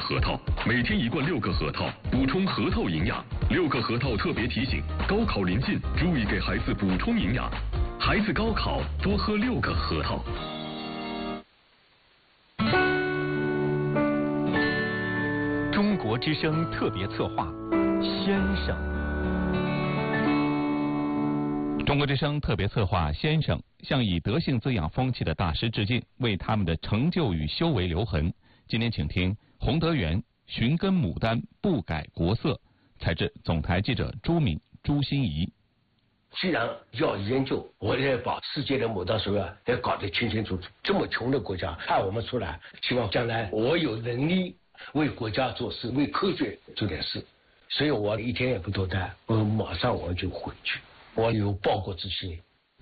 核桃，每天1罐6个核桃，补充核桃营养。6个核桃特别提醒：高考临近，注意给孩子补充营养。孩子高考多喝6个核桃。 中国之声特别策划，先生。中国之声特别策划先生向以德性滋养风气的大师致敬，为他们的成就与修为留痕。今天请听洪德元寻根牡丹不改国色，采自总台记者朱敏、朱心怡。 既然要研究，我也把世界的牡丹水啊也搞得清清楚楚。这么穷的国家派我们出来，希望将来我有能力为国家做事，为科学做点事。所以我一天也不多待，我马上我就回去。我有报国之心。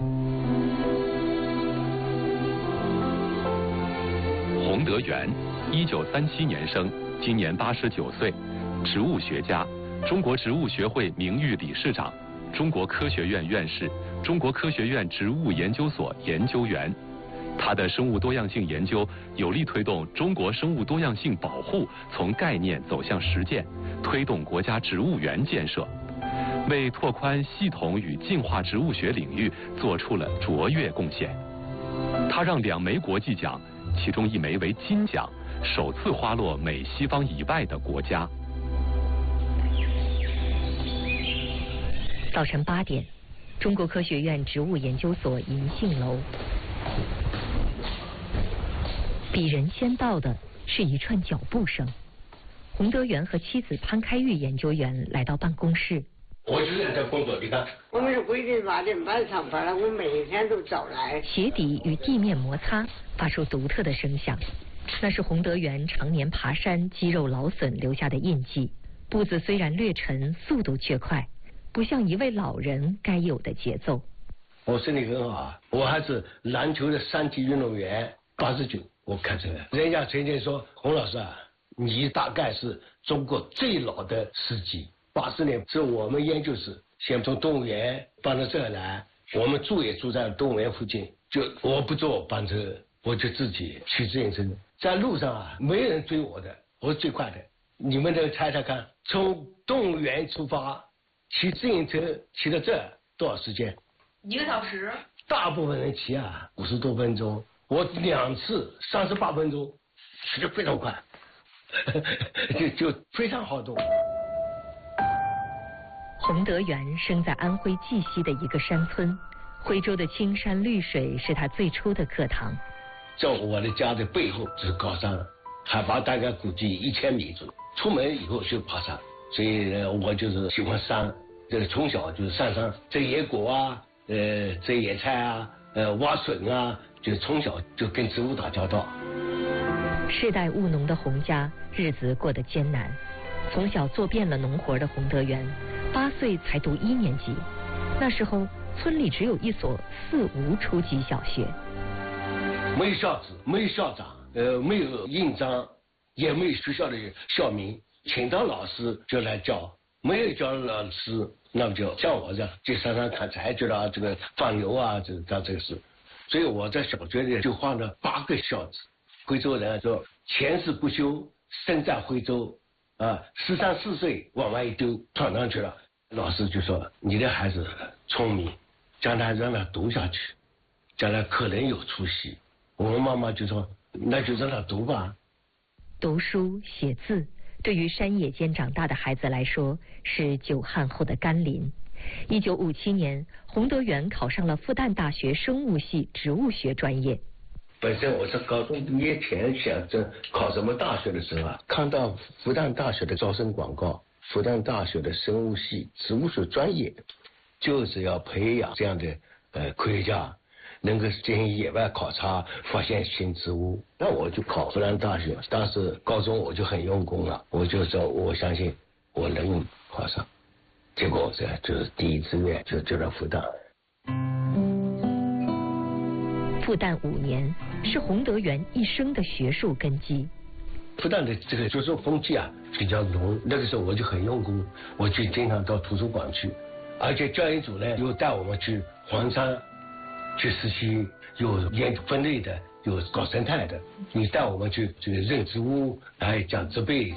洪德元，1937年生，今年89岁，植物学家，中国植物学会名誉理事长，中国科学院院士，中国科学院植物研究所研究员。他的生物多样性研究有力推动中国生物多样性保护从概念走向实践，推动国家植物园建设，为拓宽系统与进化植物学领域做出了卓越贡献。他让2枚国际奖，其中1枚为金奖，首次花落美西方以外的国家。 早晨8点，中国科学院植物研究所银杏楼。比人先到的是一串脚步声。洪德元和妻子潘开玉研究员来到办公室。 我就在这工作，你看。 我们是规定8点半上班了，我每天都早来。 鞋底与地面摩擦，发出独特的声响。那是洪德元常年爬山、肌肉劳损留下的印记。步子虽然略沉，速度却快，不像一位老人该有的节奏。 我身体很好，我还是篮球的3级运动员，89我开车。人家曾经说，洪老师啊，你大概是中国最老的司机。80年是我们研究室先从动物园搬到这儿来，我们住也住在动物园附近，就我不坐班车，我就自己骑自行车，在路上啊没人追我的，我是最快的。你们能猜猜看，从动物园出发骑自行车骑到这儿多少时间？1个小时。大部分人骑啊50多分钟，我2次38分钟，骑得非常快，就非常好动。 洪德元生在安徽绩溪的一个山村，徽州的青山绿水是他最初的课堂。 在我的家的背后是高山，海拔大概估计1000米左右。出门以后就爬山，所以我就是喜欢山。这个从小就是上山摘野果啊，摘野菜啊，挖笋啊，就从小就跟植物打交道。 世代务农的洪家日子过得艰难，从小做遍了农活的洪德元，8岁才读1年级。那时候村里只有一所4无初级小学， 没有校址，没有校长，没有印章，也没有学校的校名，请到老师就来教，没有教老师，那么就像我这样去山上砍柴去了，这个放牛啊，干这个事。所以我在小学里就画了8个孝子。徽州人说前世不修，身在徽州啊，13、14岁往外一丢，闯上去了。老师就说你的孩子聪明，将来让他读下去，将来可能有出息。我们妈妈就说那就让他读吧。 读书写字对于山野间长大的孩子来说是久旱后的甘霖。1957年，洪德元考上了复旦大学生物系植物学专业。 本身我是高中毕业前想着考什么大学的时候啊，看到复旦大学的招生广告，复旦大学的生物系植物学专业就是要培养这样的科学家，能够进行野外考察，发现新植物。那我就考复旦大学，当时高中我就很用功了，我就说我相信我能考上。结果这就是第一志愿就到复旦。 复旦5年是洪德元一生的学术根基。 复旦的这个学术风气啊比较浓，那个时候我就很用功，我就经常到图书馆去，而且教研组呢又带我们去黄山去实习，有研究分类的，有搞生态的，你带我们去这个认植物，还讲植被。